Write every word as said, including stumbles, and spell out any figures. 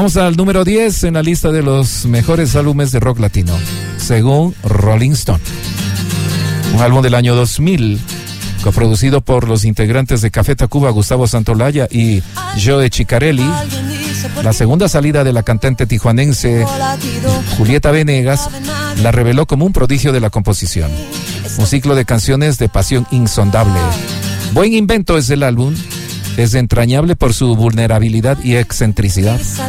Vamos al número diez en la lista de los mejores álbumes de rock latino, según Rolling Stone. Un álbum del año dos mil, coproducido por los integrantes de Café Tacuba, Gustavo Santolaya y Joe Chicarelli. La segunda salida de la cantante tijuanense Julieta Venegas la reveló como un prodigio de la composición. Un ciclo de canciones de pasión insondable. Buen invento es el álbum. Es entrañable por su vulnerabilidad y excentricidad.